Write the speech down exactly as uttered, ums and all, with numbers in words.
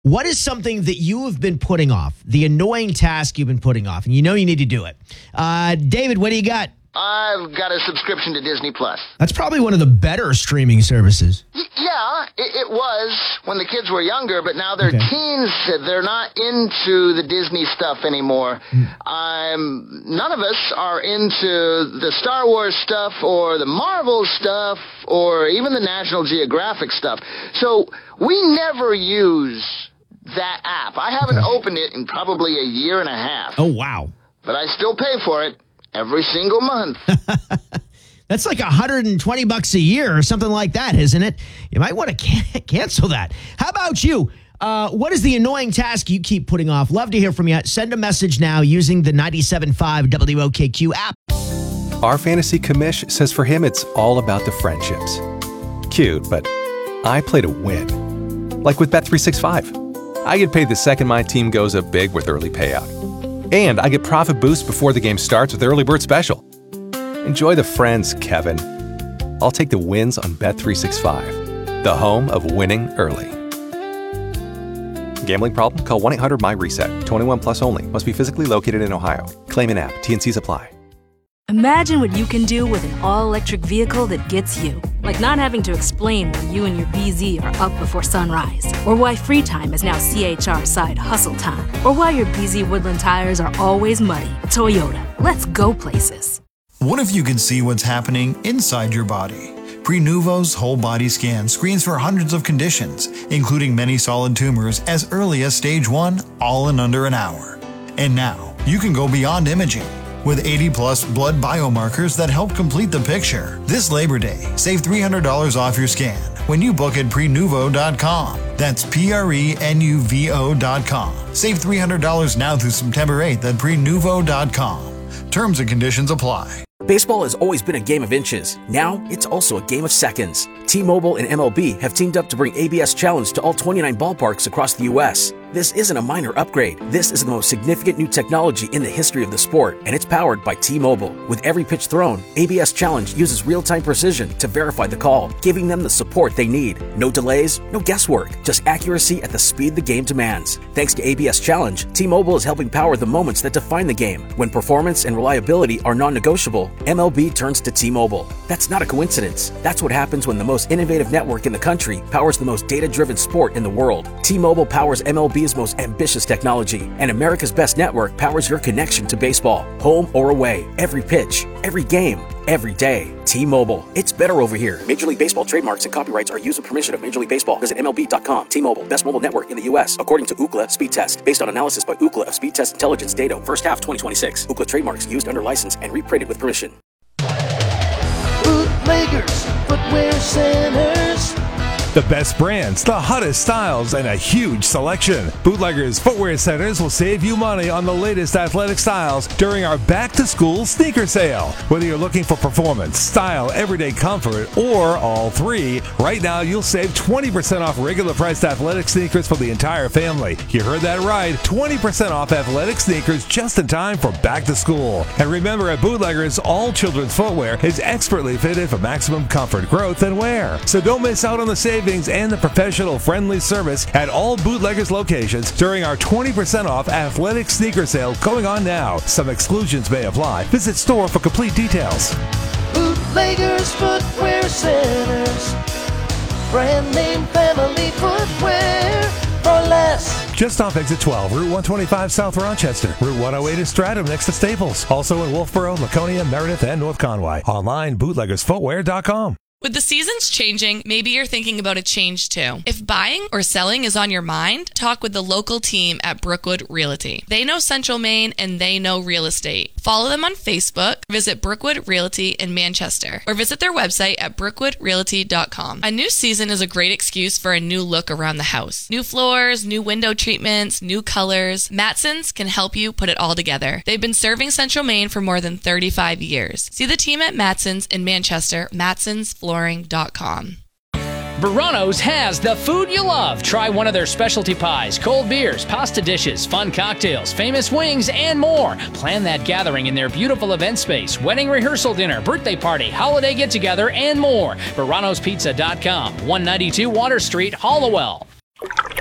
What is something that you have been putting off? The annoying task you've been putting off, and you know you need to do it. Uh, David, what do you got? I've got a subscription to Disney Plus. That's probably one of the better streaming services. Y- yeah, it, it was when the kids were younger, but now they're Okay. teens. They're not into the Disney stuff anymore. Mm. Um, none of us are into the Star Wars stuff or the Marvel stuff or even the National Geographic stuff. So we never use that app. I haven't Okay. opened it in probably a year and a half. Oh, wow. But I still pay for it every single month. That's like one hundred twenty bucks a year or something like that, isn't it? You might want to can- cancel that. How about you? Uh, what is the annoying task you keep putting off? Love to hear from you. Send a message now using the ninety-seven point five W O K Q app. Our fantasy commish says for him it's all about the friendships. Cute, but I play to win. Like with Bet three sixty-five. I get paid the second my team goes up big with early payout. And I get profit boost before the game starts with Early Bird Special. Enjoy the friends, Kevin. I'll take the wins on Bet three sixty-five, the home of winning early. Gambling problem? Call one eight hundred M Y reset. twenty-one plus only. Must be physically located in Ohio. Claim in app. T N Cs apply. Imagine what you can do with an all-electric vehicle that gets you. Like not having to explain why you and your B Z are up before sunrise. Or why free time is now C H R side hustle time. Or why your B Z Woodland tires are always muddy. Toyota, let's go places. What if you could see what's happening inside your body? Prenuvo's whole body scan screens for hundreds of conditions, including many solid tumors as early as stage one, all in under an hour. And now, you can go beyond imaging. With eighty plus blood biomarkers that help complete the picture. This Labor Day, save three hundred dollars off your scan when you book at prenuvo dot com. That's P R E N U V O dot com. Save three hundred dollars now through September eighth at prenuvo dot com. Terms and conditions apply. Baseball has always been a game of inches. Now, it's also a game of seconds. T-Mobile and M L B have teamed up to bring A B S Challenge to all twenty-nine ballparks across the U S This isn't a minor upgrade. This is the most significant new technology in the history of the sport, and it's powered by T-Mobile. With every pitch thrown, A B S Challenge uses real-time precision to verify the call, giving them the support they need. No delays, no guesswork, just accuracy at the speed the game demands. Thanks to A B S Challenge, T-Mobile is helping power the moments that define the game. When performance and reliability are non-negotiable, M L B turns to T-Mobile. That's not a coincidence. That's what happens when the most innovative network in the country powers the most data-driven sport in the world. T-Mobile powers M L B's most ambitious technology, and America's best network powers your connection to baseball, home or away, every pitch, every game, every day. T-Mobile. It's better over here. Major League Baseball trademarks and copyrights are used with permission of Major League Baseball. Visit M L B dot com. T-Mobile. Best mobile network in the U S according to Ookla Speed Test. Based on analysis by Ookla of Speed Test Intelligence data. First half twenty twenty-six. Ookla trademarks used under license and reprinted with permission. Bootleggers, footwear centers. The best brands, the hottest styles, and a huge selection. Bootleggers Footwear Centers will save you money on the latest athletic styles during our back-to-school sneaker sale. Whether you're looking for performance, style, everyday comfort, or all three, right now you'll save twenty percent off regular priced athletic sneakers for the entire family. You heard that right, twenty percent off athletic sneakers just in time for back to school. And remember, at Bootleggers, all children's footwear is expertly fitted for maximum comfort, growth, and wear. So don't miss out on the savings and the professional friendly service at all Bootleggers locations during our twenty percent off athletic sneaker sale going on now. Some exclusions may apply. Visit store for complete details. Bootleggers footwear centers. Brand name family footwear for less. Just off exit twelve, Route one twenty-five South Rochester. Route one oh eight is Stratham next to Staples. Also in Wolfboro, Laconia, Meredith, and North Conway. Online, bootleggers footwear dot com. With the seasons changing, maybe you're thinking about a change too. If buying or selling is on your mind, talk with the local team at Brookwood Realty. They know Central Maine and they know real estate. Follow them on Facebook, visit Brookwood Realty in Manchester, or visit their website at brookwood realty dot com. A new season is a great excuse for a new look around the house. New floors, new window treatments, new colors. Matson's can help you put it all together. They've been serving Central Maine for more than thirty-five years. See the team at Matson's in Manchester, matsons flooring dot com. Verano's has the food you love. Try one of their specialty pies, cold beers, pasta dishes, fun cocktails, famous wings, and more. Plan that gathering in their beautiful event space, wedding rehearsal dinner, birthday party, holiday get-together, and more. Verano's Pizza dot com, one ninety-two Water Street, Hallowell.